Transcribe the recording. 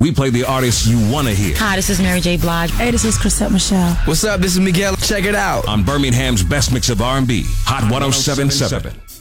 We play the artists you want to hear. Hi, this is Mary J. Blige. Hey, this is Chrisette Michelle. What's up? This is Miguel. Check it out On Birmingham's best mix of R&B, Hot 107.7.